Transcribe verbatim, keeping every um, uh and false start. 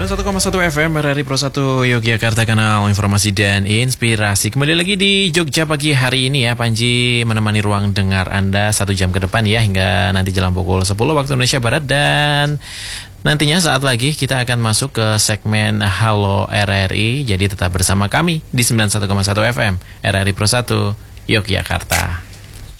sembilan puluh satu koma satu F M R R I Pro satu Yogyakarta, kanal informasi dan inspirasi. Kembali lagi di Jogja pagi hari ini ya, Panji menemani ruang dengar Anda satu jam ke depan ya, hingga nanti jelang pukul sepuluh waktu Indonesia Barat. Dan nantinya saat lagi kita akan masuk ke segmen Halo R R I. Jadi tetap bersama kami di sembilan puluh satu koma satu F M R R I Pro satu Yogyakarta.